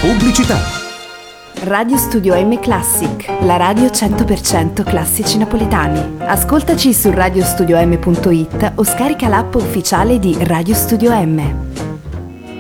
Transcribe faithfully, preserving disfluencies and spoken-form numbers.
Pubblicità. Radio Studio M Classic, la radio cento per cento classici napoletani. Ascoltaci su radiostudiom punto it o scarica l'app ufficiale di Radio Studio M.